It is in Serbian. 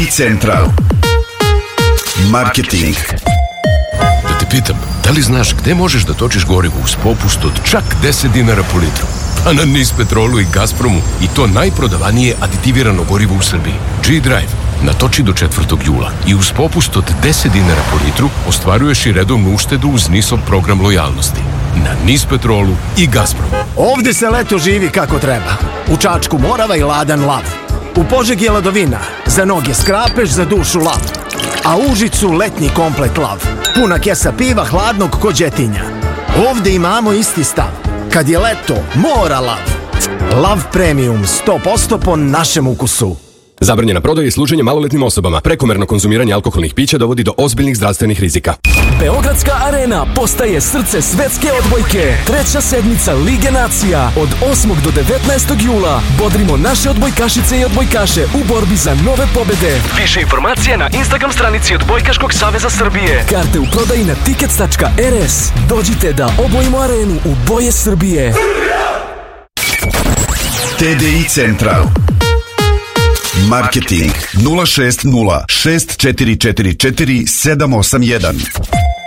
Central Marketing. Da te pitam, da li znaš gde možeš da točiš gorivo uz popust od čak 10 dinara po litru? Pa na NIS Petrolu i Gazpromu, i to najprodavanije aditivirano gorivo u Srbiji. G-Drive natoči do 4. jula i uz popust od 10 dinara po litru ostvaruješ i redovnu uštedu uz NIS-ov program lojalnosti. Na NIS Petrolu i Gazpromu. Ovde se leto živi kako treba. U Čačku morava i ladan lav. U Požegi je ladovina, za noge skrapež, za dušu lav. A u Užicu letnji komplet lav. Puna kesa piva, hladnog ko đetinja. Ovde imamo isti stav. Kad je leto, mora lav. Lav Premium, 100% po našem ukusu. Zabranjena prodaja i služenje maloletnim osobama. Prekomerno konzumiranje alkoholnih pića dovodi do ozbiljnih zdravstvenih rizika. Beogradska arena postaje srce svetske odbojke. Treća sedmica Lige nacija od 8. do 19. jula. Bodrimo naše odbojkašice i odbojkaše u borbi za nove pobede. Više informacija na Instagram stranici Odbojkaškog saveza Srbije. Karte u prodaji na tickets.rs. Dođite da obojimo arenu u boje Srbije. TDI Central Marketing 060 6444 781.